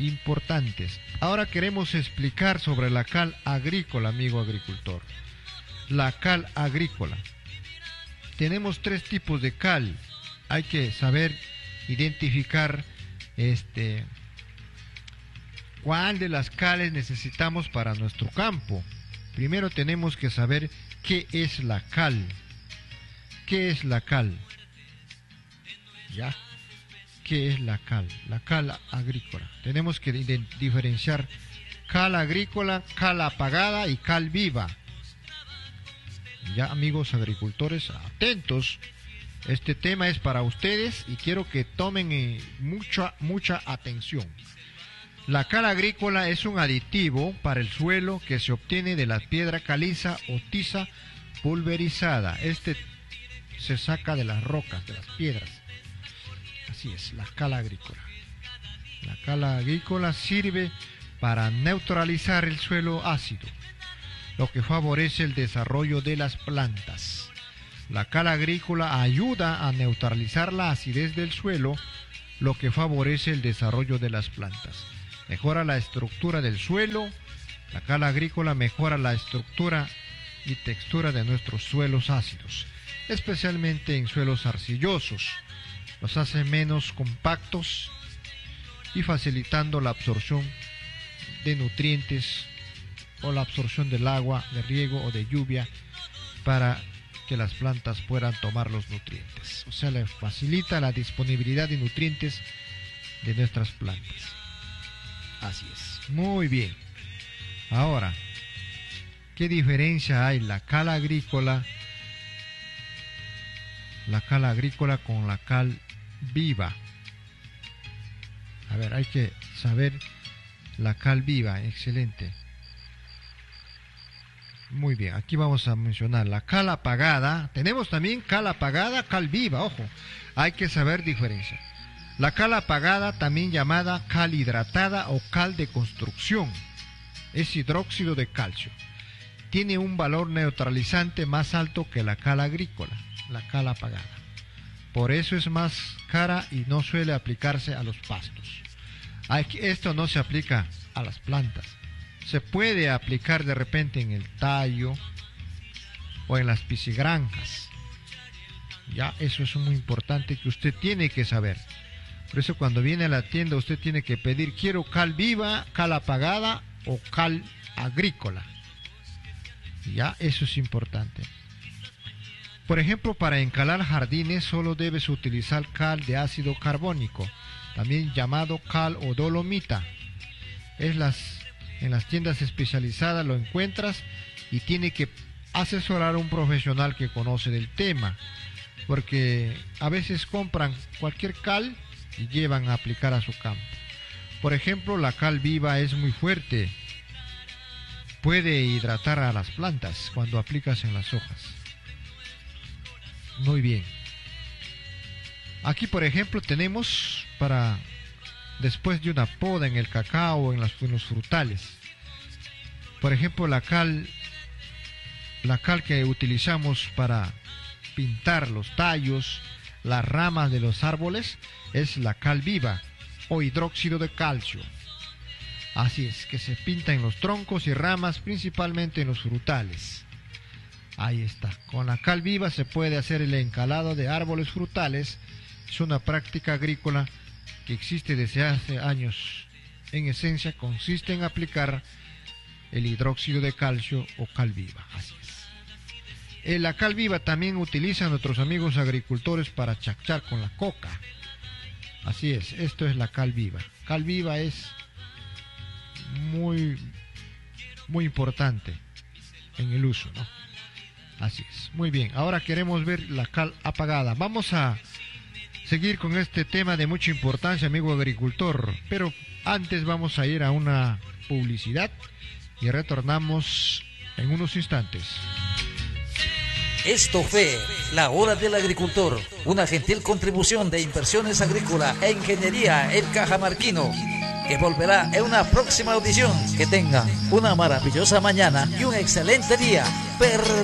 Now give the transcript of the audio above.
importantes. Ahora queremos explicar sobre la cal agrícola, amigo agricultor. La cal agrícola. Tenemos 3 tipos de cal. Hay que saber identificar cuál de las cales necesitamos para nuestro campo. Primero tenemos que saber qué es la cal. ¿Qué es la cal? ¿Ya? ¿Qué es la cal? La cal agrícola. Tenemos que diferenciar cal agrícola, cal apagada y cal viva. Ya, amigos agricultores, atentos. Este tema es para ustedes y quiero que tomen mucha atención. La cal agrícola es un aditivo para el suelo que se obtiene de la piedra caliza o tiza pulverizada. Se saca de las rocas, de las piedras. Así es, la cal agrícola. La cal agrícola sirve para neutralizar el suelo ácido, lo que favorece el desarrollo de las plantas. La cal agrícola ayuda a neutralizar la acidez del suelo, lo que favorece el desarrollo de las plantas. Mejora la estructura del suelo. La cal agrícola mejora la estructura y textura de nuestros suelos ácidos, especialmente en suelos arcillosos. Los hace menos compactos y facilitando la absorción de nutrientes o la absorción del agua de riego o de lluvia para que las plantas puedan tomar los nutrientes. O sea, le facilita la disponibilidad de nutrientes de nuestras plantas. Así es. Muy bien. Ahora, ¿qué diferencia hay la cal agrícola con la cal viva? A ver, hay que saber la cal viva. Excelente. Muy bien, aquí vamos a mencionar la cal apagada. Tenemos también cal apagada, cal viva, ojo. Hay que saber diferenciar. La cal apagada, también llamada cal hidratada o cal de construcción, es hidróxido de calcio. Tiene un valor neutralizante más alto que la cal agrícola, la cal apagada. Por eso es más cara y no suele aplicarse a los pastos. Esto no se aplica a las plantas. Se puede aplicar de repente en el tallo o en las piscigranjas. Ya, eso es muy importante que usted tiene que saber. Por eso cuando viene a la tienda usted tiene que pedir, quiero cal viva, cal apagada o cal agrícola. Ya, eso es importante. Por ejemplo, para encalar jardines solo debes utilizar cal de ácido carbónico, también llamado cal o dolomita. En las tiendas especializadas lo encuentras y tiene que asesorar a un profesional que conoce del tema, porque a veces compran cualquier cal y llevan a aplicar a su campo. Por ejemplo, la cal viva es muy fuerte, puede hidratar a las plantas cuando aplicas en las hojas. Muy bien. Aquí, por ejemplo, tenemos para después de una poda en el cacao o en los frutales. Por ejemplo, la cal que utilizamos para pintar los tallos, las ramas de los árboles, es la cal viva o hidróxido de calcio. Así es, que se pinta en los troncos y ramas, principalmente en los frutales. Ahí está. Con la cal viva se puede hacer el encalado de árboles frutales. Es una práctica agrícola que existe desde hace años. En esencia consiste en aplicar el hidróxido de calcio o cal viva. Así es. La cal viva también utilizan nuestros amigos agricultores para chacchar con la coca. Así es, esto es la cal viva. Cal viva es muy importante en el uso, ¿no? Así es. Muy bien, ahora queremos ver la cal apagada. Vamos a seguir con este tema de mucha importancia, amigo agricultor, pero antes vamos a ir a una publicidad y retornamos en unos instantes. Esto fue La Hora del Agricultor, una gentil contribución de Inversiones Agrícola e Ingeniería El Cajamarquino, que volverá en una próxima audición. Que tengan una maravillosa mañana y un excelente día.